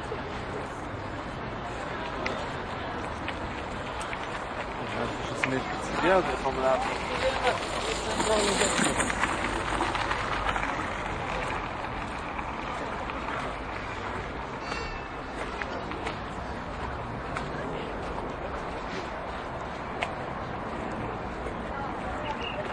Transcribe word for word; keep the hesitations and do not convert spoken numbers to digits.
Ja, das ist jetzt nicht. Ja, da kann man auch.